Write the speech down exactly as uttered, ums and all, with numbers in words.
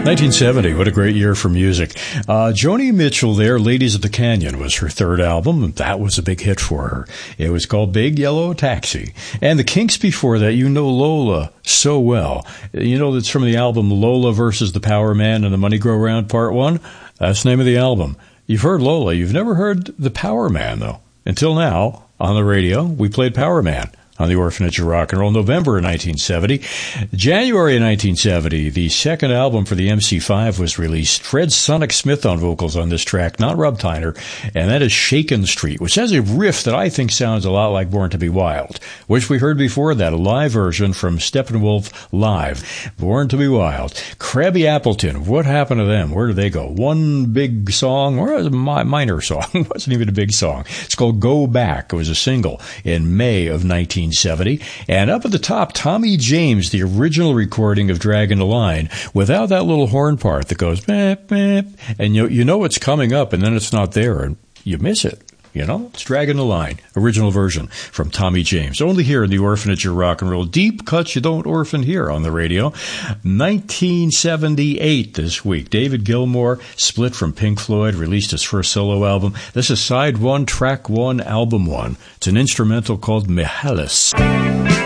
nineteen seventy, what a great year for music. Uh, Joni Mitchell there, Ladies of the Canyon, was her third album, and that was a big hit for her. It was called Big Yellow Taxi. And the Kinks before that, you know Lola so well. You know that's from the album Lola versus the Power Man and the Money Grow Round Part one? That's the name of the album. You've heard Lola. You've never heard the Power Man, though. Until now, on the radio, we played Power Man on the Orphanage of Rock and Roll, November of nineteen seventy. January of nineteen seventy, the second album for the M C five was released. Fred Sonic Smith on vocals on this track, not Rob Tyner, and that is Shakin' Street, which has a riff that I think sounds a lot like Born to Be Wild, which we heard before that, a live version from Steppenwolf Live, Born to Be Wild. Krabby Appleton, what happened to them? Where did they go? One big song, or a minor song, it wasn't even a big song. It's called Go Back. It was a single in May of nineteen seventy. And up at the top, Tommy James, the original recording of Dragging the Line, without that little horn part that goes, beep, beep, and you, you know it's coming up, and then it's not there, and you miss it. You know, it's Dragging the Line, original version from Tommy James. Only here in the Orphanage of Rock and Roll. Deep cuts you don't orphan here on the radio. nineteen seventy-eight this week. David Gilmour, split from Pink Floyd, released his first solo album. This is side one, track one, album one. It's an instrumental called Mihalis.